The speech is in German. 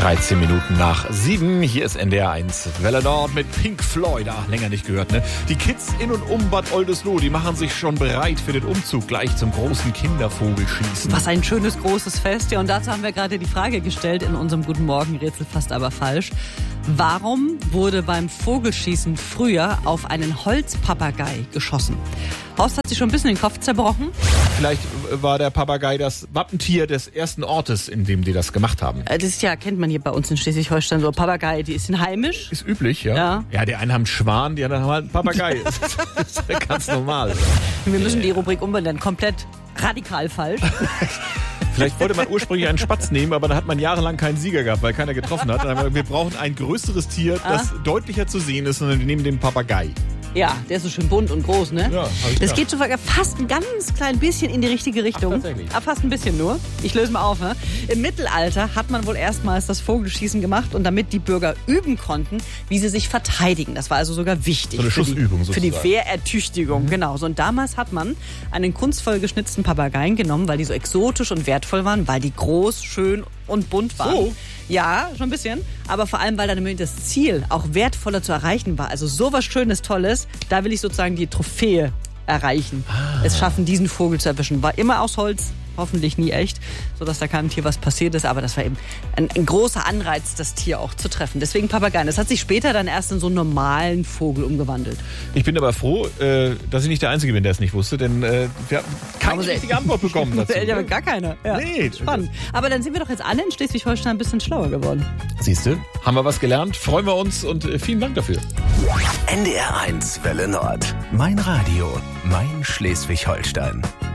13 Minuten nach 7. Hier ist NDR 1 Welle Nord mit Pink Floyd. Länger nicht gehört, ne? Die Kids in und um Bad Oldesloe, die machen sich schon bereit für den Umzug gleich zum großen Kindervogelschießen. Was ein schönes, großes Fest. Ja, und dazu haben wir gerade die Frage gestellt in unserem Guten Morgen-Rätsel, fast aber falsch. Warum wurde beim Vogelschießen früher auf einen Holzpapagei geschossen? Horst hat sich schon ein bisschen den Kopf zerbrochen. Vielleicht war der Papagei das Wappentier des ersten Ortes, in dem die das gemacht haben. Das ist ja, kennt man hier bei uns in Schleswig-Holstein, so Papagei, die ist heimisch. Ist üblich, ja. Ja, die einen haben einen Schwan, die anderen haben halt einen Papagei. Das ist ganz normal. Wir müssen die Rubrik umbenennen, komplett radikal falsch. Vielleicht wollte man ursprünglich einen Spatz nehmen, aber dann hat man jahrelang keinen Sieger gehabt, weil keiner getroffen hat. Dann haben wir brauchen ein größeres Tier, das deutlicher zu sehen ist, und wir nehmen den Papagei. Ja, der ist so schön bunt und groß, ne? Ja, das geht sogar fast ein ganz klein bisschen in die richtige Richtung. Tatsächlich. Fast ein bisschen nur. Ich löse mal auf. Ne? Im Mittelalter hat man wohl erstmals das Vogelschießen gemacht, und damit die Bürger üben konnten, wie sie sich verteidigen. Das war also sogar wichtig. So eine Schussübung für die Wehrertüchtigung. Genau. So, und damals hat man einen kunstvoll geschnitzten Papageien genommen, weil die so exotisch und wertvoll waren, weil die groß, schön und bunt waren. So? Ja, schon ein bisschen. Aber vor allem, weil dann das Ziel auch wertvoller zu erreichen war. Also sowas Schönes, Tolles, da will ich sozusagen die Trophäe erreichen. Es schaffen, diesen Vogel zu erwischen. War immer aus Holz, hoffentlich nie echt, sodass da keinem Tier was passiert ist. Aber das war eben ein großer Anreiz, das Tier auch zu treffen. Deswegen Papageien. Das hat sich später dann erst in so einen normalen Vogel umgewandelt. Ich bin aber froh, dass ich nicht der Einzige bin, der es nicht wusste, denn wir haben keine richtige Antwort bekommen dazu. Ja, gar keine. Ja. Nee. Spannend. Aber dann sind wir doch jetzt alle in Schleswig-Holstein ein bisschen schlauer geworden. Siehst du, haben wir was gelernt, freuen wir uns und vielen Dank dafür. NDR 1 Welle Nord. Mein Radio, mein Schleswig-Holstein.